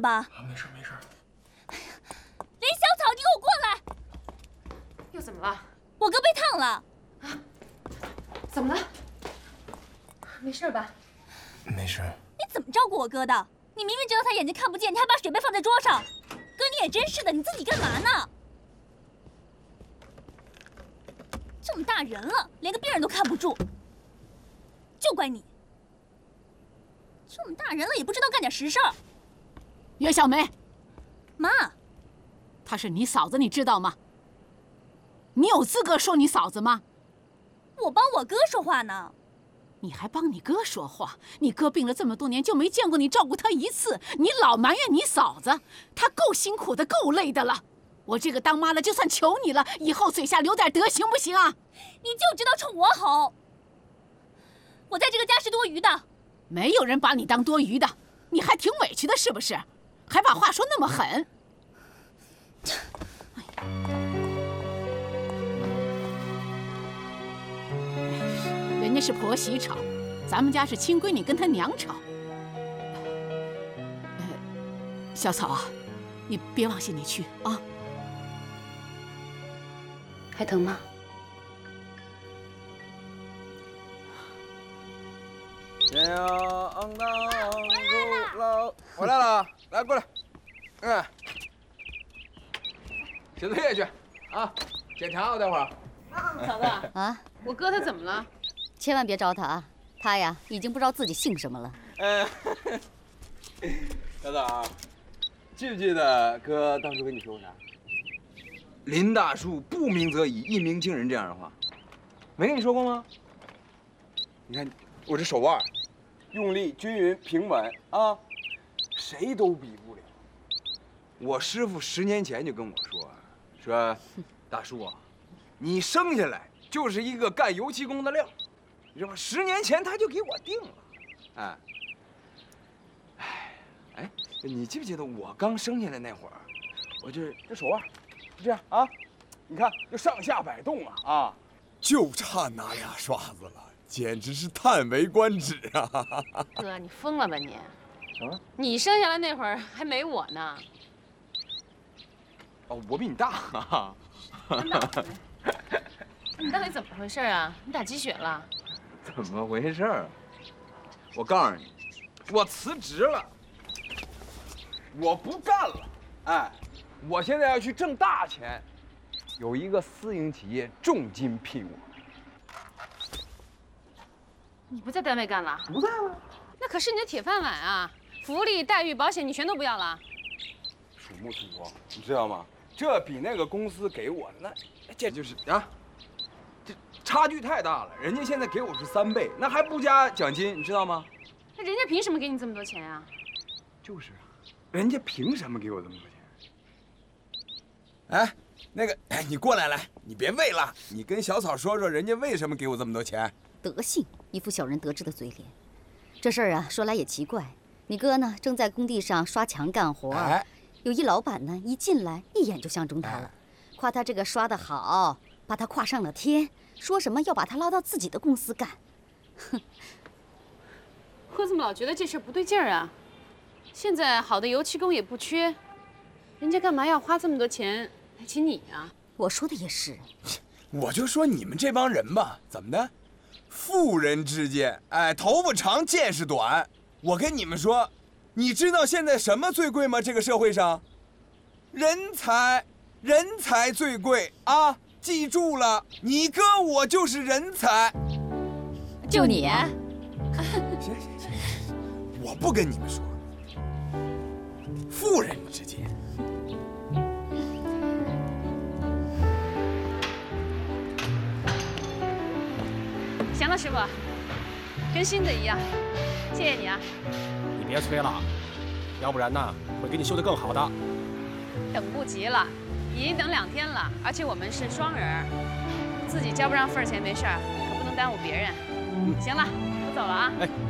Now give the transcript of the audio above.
吧？ 没事没事。 林小草，你给我过来！ 又怎么了？ 我哥被烫了。 啊？怎么了？没事吧？ 没事。 你怎么照顾我哥的？你明明知道他眼睛看不见，你还把水杯放在桌上。哥，你也真是的，你自己干嘛呢？这么大人了，连个病人都看不住，就怪你。这么大人了也不知道干点实事儿。 岳小梅， 妈， 她是你嫂子，你知道吗？你有资格说你嫂子吗？ 我帮我哥说话呢。 你还帮你哥说话？你哥病了这么多年，就没见过你照顾他一次，你老埋怨你嫂子，她够辛苦的，够累的了。我这个当妈的，就算求你了，以后嘴下留点德行不行啊？ 你就知道冲我吼。我在这个家是多余的。 没有人把你当多余的，你还挺委屈的，是不是？还把话说那么狠。人家是婆媳吵，咱们家是亲闺女跟她娘吵。小草啊，你别往心里去啊。 还疼吗？ 天阳当古老，回来了，来过来，写作业去啊，检查啊，待会儿。 嫂子啊， 我哥他怎么了？ 千万别找他啊！他呀，已经不知道自己姓什么了。 小枣，记不记得哥当初跟你说过啥？林大树不鸣则已，一鸣惊人这样的话，没跟你说过吗？你看我这手腕，用力均匀平稳啊，谁都比不了。我师傅10年前就跟我说，大树啊，你生下来就是一个干油漆工的料，你知道吧？10年前他就给我定了，哎，你记不记得我刚生下来那会儿，我这手腕，就这样啊，你看就上下摆动啊， 就差拿俩刷子了，简直是叹为观止啊！ 哥，你疯了吧你？ 什么？ 你生下来那会儿还没我呢。 哦，我比你大啊。 你到底怎么回事啊？你打鸡血了？ 怎么回事儿？我告诉你，我辞职了，我不干了。哎，我现在要去挣大钱，有一个私营企业重金聘我。 你不在单位干了？ 不在了。 那可是你的铁饭碗啊！福利、待遇、保险，你全都不要了？ 鼠目寸光，你知道吗？这比那个公司给我的那简直就是啊，这差距太大了。人家现在给我是3倍，那还不加奖金，你知道吗？ 那人家凭什么给你这么多钱啊？ 就是啊，人家凭什么给我这么多钱？ 哎，那个，你过来，你别喂了，你跟小草说说，人家为什么给我这么多钱？ 德性，一副小人得志的嘴脸。这事儿啊，说来也奇怪，你哥呢正在工地上刷墙干活，有一老板呢一进来一眼就相中他了，夸他这个刷得好，把他夸上了天，说什么要把他拉到自己的公司干。哼， 我怎么老觉得这事儿不对劲儿啊？现在好的油漆工也不缺，人家干嘛要花这么多钱来请你啊？ 我说的也是， 我就说你们这帮人吧，怎么的？妇人之见，头发长见识短。我跟你们说，你知道现在什么最贵吗？这个社会上，人才最贵啊！记住了，你哥我就是人才。 就你啊？ 行，我不跟你们说，妇人之见。 行了，师傅，跟新的一样，谢谢你啊。 你别催了，要不然呢会给你修得更好的。 等不及了，已经等2天了，而且我们是双人，自己交不上份儿钱没事儿，可不能耽误别人。行了，我走了啊。 哎。